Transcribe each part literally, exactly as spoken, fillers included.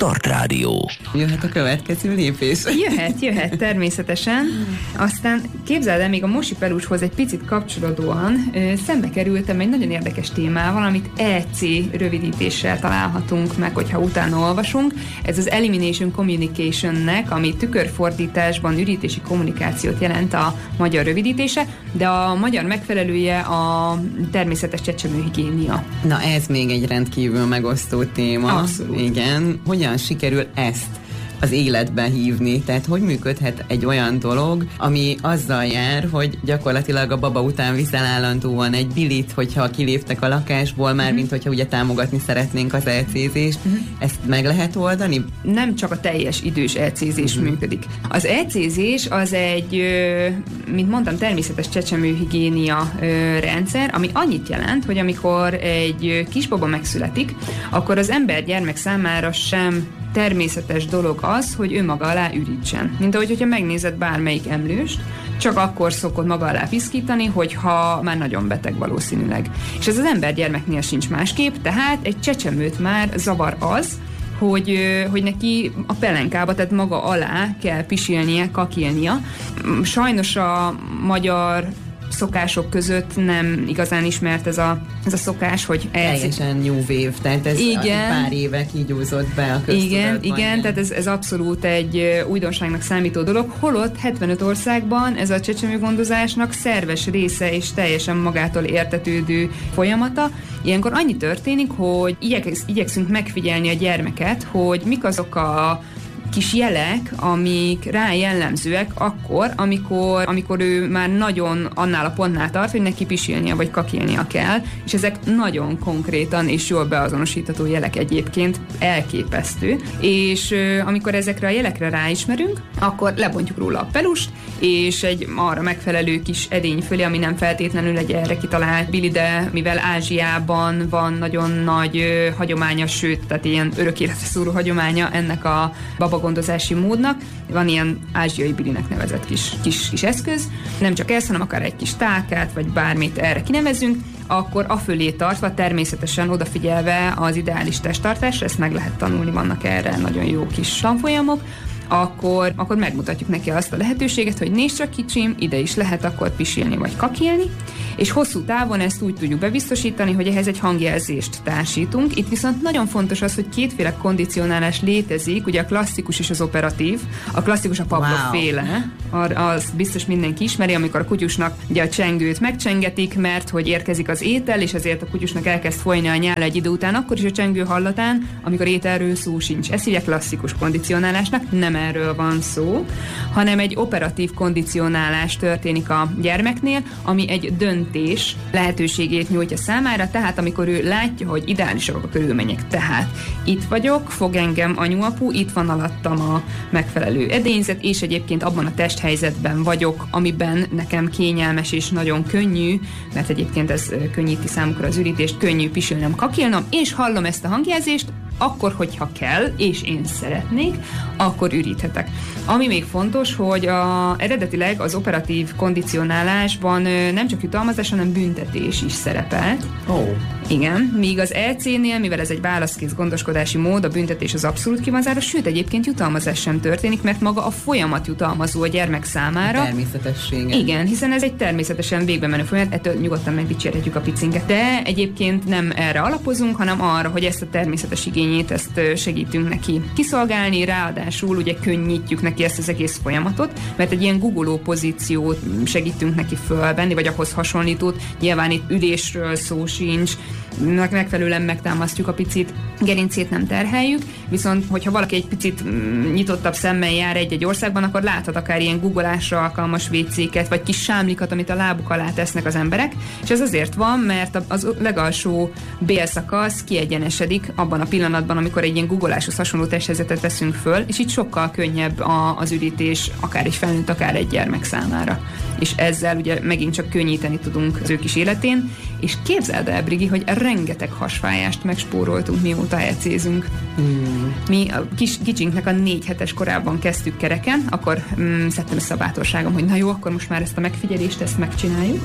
Start Rádió. Jöhet a következő lépés? Jöhet, jöhet, természetesen. Aztán képzeld el, még a Mosi Pelushoz egy picit kapcsolódóan ö, szembe kerültem egy nagyon érdekes témával, amit E C rövidítéssel találhatunk meg, hogyha utána olvasunk. Ez az Elimination Communication-nek, ami tükörfordításban ürítési kommunikációt jelent a magyar rövidítése, de a magyar megfelelője a természetes csecsemőhigiénia. Na ez még egy rendkívül megosztó téma. Abszolút. Igen. Hogyan sikerül ezt az életbe hívni? Tehát hogy működhet egy olyan dolog, ami azzal jár, hogy gyakorlatilag a baba után viszel állandóan egy bilit, hogyha kiléptek a lakásból, már uh-huh. mint hogyha ugye támogatni szeretnénk az elcézést. Uh-huh. Ezt meg lehet oldani? Nem csak a teljes idős elcézés uh-huh. működik. Az elcézés az egy, mint mondtam, természetes csecsemőhigiénia rendszer, ami annyit jelent, hogy amikor egy kisbaba megszületik, akkor az ember gyermek számára sem természetes dolog az, hogy ő maga alá ürítsen. Mint ahogy, hogyha megnézed bármelyik emlőst, csak akkor szokott maga alá piszkítani, hogyha már nagyon beteg valószínűleg. És ez az ember gyermeknél sincs másképp, tehát egy csecsemőt már zavar az, hogy, hogy neki a pelenkába, tehát maga alá kell pisilnie, kakilnia. Sajnos a magyar szokások között nem igazán ismert ez a, ez a szokás, hogy teljesen new wave, tehát ez igen, pár éve kígyúzott be a köztudatban. Igen, igen, tehát ez, ez abszolút egy újdonságnak számító dolog, holott hetvenöt országban ez a csecsemőgondozásnak szerves része és teljesen magától értetődő folyamata. Ilyenkor annyi történik, hogy igyeksz, igyekszünk megfigyelni a gyermeket, hogy mik azok a kis jelek, amik rá jellemzőek akkor, amikor, amikor ő már nagyon annál a pontnál tart, hogy neki pisilnia vagy kakilnia kell, és ezek nagyon konkrétan és jól beazonosítható jelek egyébként, elképesztő, és ö, amikor ezekre a jelekre ráismerünk, akkor lebontjuk róla a pelust, és egy arra megfelelő kis edény fölé, ami nem feltétlenül egy erre kitalált bili, de mivel Ázsiában van nagyon nagy ö, hagyománya, sőt, tehát ilyen örök életre szóló hagyománya ennek a babagondozási módnak, van ilyen ázsiai bilinek nevezett kis, kis, kis eszköz, nem csak ez, hanem akár egy kis tálkát, vagy bármit erre kinevezünk, akkor afölé tartva, természetesen odafigyelve az ideális testtartásra, ezt meg lehet tanulni, vannak erre nagyon jó kis tanfolyamok, akkor, akkor megmutatjuk neki azt a lehetőséget, hogy nézd csak kicsim, ide is lehet akkor pisilni vagy kakilni, és hosszú távon ezt úgy tudjuk bebiztosítani, hogy ehhez egy hangjelzést társítunk. Itt viszont nagyon fontos az, hogy kétféle kondicionálás létezik, ugye a klasszikus és az operatív. A klasszikus a Pavlov-féle, az biztos mindenki ismeri, amikor a kutyusnak ugye a csengőt megcsengetik, mert hogy érkezik az étel, és ezért a kutyusnak elkezd folyni a nyála egy idő után, akkor is a csengő hallatán, amikor ételről szó sincs. Ezt hívják klasszikus kondicionálásnak, nem erről van szó, hanem egy operatív kondicionálás történik a gyermeknél, ami egy döntés lehetőségét nyújtja számára, tehát amikor ő látja, hogy ideálisak a körülmények, tehát itt vagyok, fog engem anyu-apu, itt van alattam a megfelelő edényzet, és egyébként abban a testhelyzetben vagyok, amiben nekem kényelmes és nagyon könnyű, mert egyébként ez könnyíti számukra az ürítést, könnyű pisilnem, kakilnom, és hallom ezt a hangjelzést, akkor, hogyha kell, és én szeretnék, akkor üríthetek. Ami még fontos, hogy a, eredetileg az operatív kondicionálásban nem csak jutalmazás, hanem büntetés is szerepelt. Oh. Igen, míg az E C-nél, mivel ez egy válaszkész gondoskodási mód, a büntetés az abszolút ki van zárva, sőt egyébként jutalmazás sem történik, mert maga a folyamat jutalmazó a gyermek számára. A természetessége. Igen, hiszen ez egy természetesen végbe menő folyamat, ettől nyugodtan megdicsérhetjük a picinket. De egyébként nem erre alapozunk, hanem arra, hogy ezt a természetes igényét, ezt segítünk neki kiszolgálni, ráadásul ugye könnyítjük neki ezt az egész folyamatot, mert egy ilyen guggoló pozíciót segítünk neki fölvenni, vagy ahhoz hasonlítót, nyilván itt ülésről szó sincs, megfelelően megtámasztjuk a picit, gerincét nem terheljük, viszont hogyha valaki egy picit nyitottabb szemmel jár egy-egy országban, akkor láthat akár ilyen googolásra alkalmas vécéket, vagy kis sámlikat, amit a lábuk alá tesznek az emberek, és ez azért van, mert az legalsó bélszakasz kiegyenesedik abban a pillanatban, amikor egy ilyen googoláshoz hasonló testhelyzetet veszünk föl, és így sokkal könnyebb a, az ürítés, akár egy felnőtt, akár egy gyermek számára. És ezzel ugye megint csak könnyíteni tudunk az ő kis életén, és képzeld el, Brigi, hogy rengeteg hasfájást megspóroltunk, mióta ecézünk. Mm. Mi a kis, kicsinknek a négy hetes korában kezdtük kereken, akkor mm, szedtem össze a bátorságom, hogy na jó, akkor most már ezt a megfigyelést, ezt megcsináljuk,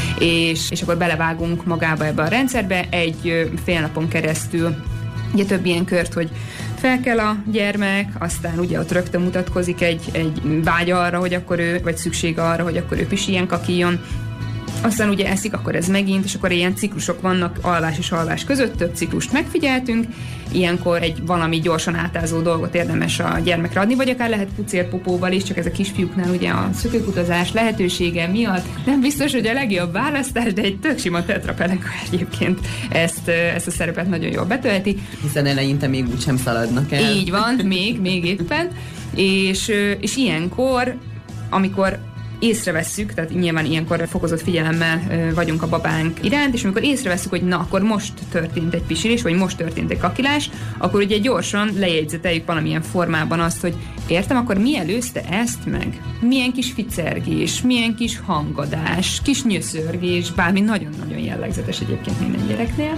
és, és akkor belevágunk magába ebbe a rendszerbe, egy fél napon keresztül ugye több ilyen kört, hogy Fel kell a gyermek, aztán ugye ott rögtön mutatkozik egy, egy vágya arra, hogy akkor ő, vagy szüksége arra, hogy akkor ő pisiljen, kakiljon. Aztán ugye eszik, akkor ez megint, és akkor ilyen ciklusok vannak alvás és alvás között, több ciklust megfigyeltünk, ilyenkor egy valami gyorsan átázó dolgot érdemes a gyermekre adni, vagy akár lehet pucérpopóval is, csak ez a kisfiúknál ugye a szökőkutazás lehetősége miatt nem biztos, hogy a legjobb választás, de egy tök sima tetrapelek egyébként ezt, ezt a szerepet nagyon jól betölti. Hiszen eleinte még úgysem szaladnak el. Így van, még, még éppen, és, és ilyenkor, amikor észrevesszük, tehát nyilván ilyenkor fokozott figyelemmel vagyunk a babánk iránt, és amikor észrevesszük, hogy na, akkor most történt egy pisilés, vagy most történt egy kakilás, akkor ugye gyorsan lejegyzeteljük valamilyen formában azt, hogy értem, akkor mi előzte ezt meg? Milyen kis ficergés, milyen kis hangadás, kis nyöszörgés, bármi nagyon-nagyon jellegzetes egyébként minden gyereknél.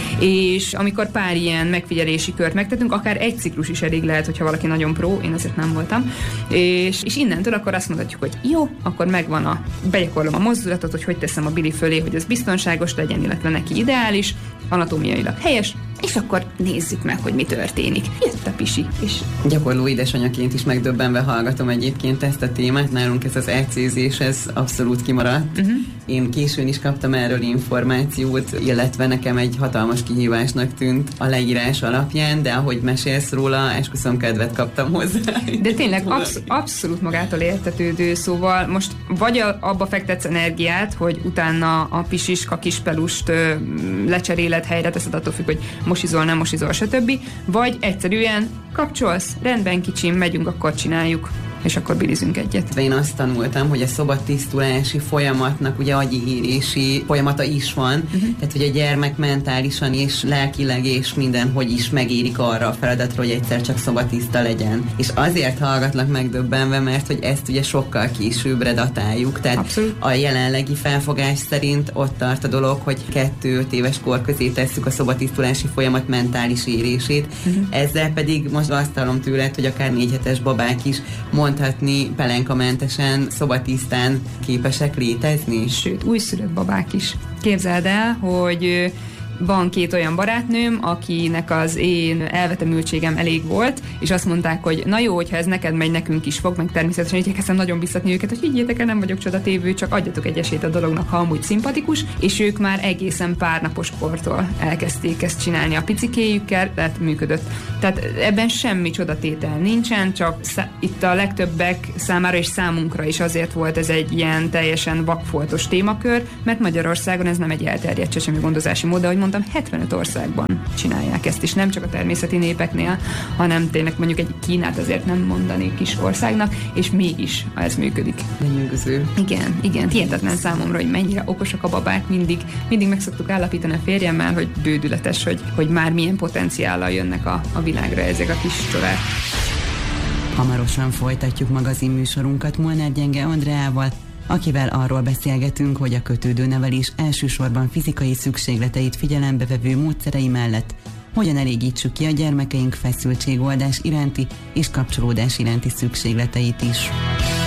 És amikor pár ilyen megfigyelési kört megtettünk, akár egy ciklus is elég lehet, hogyha valaki nagyon pró, én azért nem voltam, és, és innentől akkor azt mondhatjuk, hogy jó, akkor megvan a, begyakorlom a mozdulatot, hogy hogy teszem a bili fölé, hogy ez biztonságos legyen, illetve neki ideális, anatómiailag helyes, és akkor nézzük meg, hogy mi történik. Jött a pisi, és... Gyakorló édesanyaként is megdöbbenve hallgatom egyébként ezt a témát. Nálunk ez az ecézés, ez abszolút kimaradt. Uh-huh. Én későn is kaptam erről információt, illetve nekem egy hatalmas kihívásnak tűnt a leírás alapján, de ahogy mesélsz róla, esküszöm, kedvet kaptam hozzá. De tényleg absz- abszolút magától értetődő, szóval most vagy a, abba fektetsz energiát, hogy utána a pisis, kakis pelust ö, lecseréled, helyre teszed, attól függ, hogy mosizol, nem mosizol, stb. Vagy egyszerűen kapcsolsz, rendben kicsim, megyünk, akkor csináljuk, és akkor bilizünk egyet. Én azt tanultam, hogy a szobatisztulási folyamatnak ugye agyi-érési folyamata is van, uh-huh. tehát hogy a gyermek mentálisan és lelkileg és mindenhogy is megérik arra a feladatra, hogy egyszer csak szobatiszta legyen. És azért hallgatlak megdöbbenve, mert hogy ezt ugye sokkal későbbre datáljuk, tehát abszolút. A jelenlegi felfogás szerint ott tart a dolog, hogy kettő-öt éves kor közé tesszük a szobatisztulási folyamat mentális érését, uh-huh. ezzel pedig most azt hallom tőled, hogy akár négy hetes babák is mondhatni pelenkamentesen, szobatisztán képesek létezni? Sőt, újszülött babák is. Képzeld el, hogy van két olyan barátnőm, akinek az én elvetemültségem elég volt, és azt mondták, hogy na jó, hogyha ez neked megy, nekünk is fog, meg természetesen igyekeztem nagyon biztatni őket, hogy higgyétek el, nem vagyok csodatévő, csak adjatok egy esélyt a dolognak, ha amúgy szimpatikus, és ők már egészen pár napos kortól elkezdték ezt csinálni a picikéjükkel, tehát működött. Tehát ebben semmi csodatétel nincsen, csak szá- itt a legtöbbek számára és számunkra is azért volt ez egy ilyen teljesen vakfoltos témakör, mert Magyarországon ez nem egy elterjedt csecsemőgondozási mód, ahogy mondtam, hetvenöt országban csinálják ezt, és nem csak a természeti népeknél, hanem tényleg mondjuk egy Kínát azért nem mondanék kis országnak, és mégis ez működik. Lenyűgöző. Igen, igen, hihetetlen számomra, hogy mennyire okosak a babák, mindig, mindig meg szoktuk állapítani a férjemmel, hogy bődületes, hogy, hogy már milyen potenciállal jönnek a, a világra ezek a kis csodák. Hamarosan folytatjuk magazinműsorunkat Molnár Gyenge Andreával, akivel arról beszélgetünk, hogy a kötődőnevelés elsősorban fizikai szükségleteit figyelembe vevő módszerei mellett hogyan elégítsük ki a gyermekeink feszültségoldás iránti és kapcsolódás iránti szükségleteit is.